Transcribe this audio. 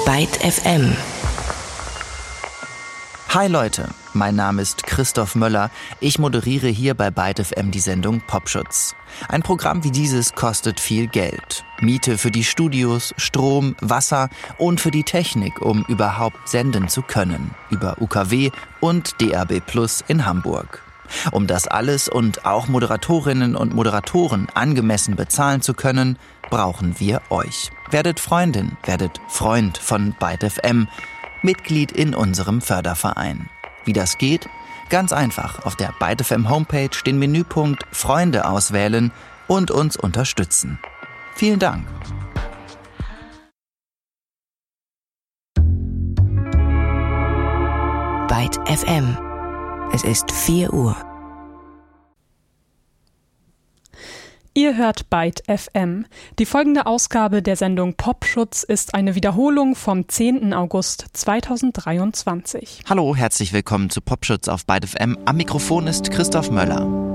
Byte FM. Hi Leute, mein Name ist Christoph Möller. Ich moderiere hier bei Byte FM die Sendung Popschutz. Ein Programm wie dieses kostet viel Geld. Miete für die Studios, Strom, Wasser und für die Technik, um überhaupt senden zu können. Über UKW und DAB+ in Hamburg. Um das alles und auch Moderatorinnen und Moderatoren angemessen bezahlen zu können, brauchen wir euch. Werdet Freundin, werdet Freund von Byte FM. Mitglied in unserem Förderverein. Wie das geht? Ganz einfach auf der Byte FM Homepage den Menüpunkt Freunde auswählen und uns unterstützen. Vielen Dank. Byte FM. Es ist 4 Uhr. Ihr hört Byte FM. Die folgende Ausgabe der Sendung Popschutz ist eine Wiederholung vom 10. August 2023. Hallo, herzlich willkommen zu Popschutz auf Byte FM. Am Mikrofon ist Christoph Möller.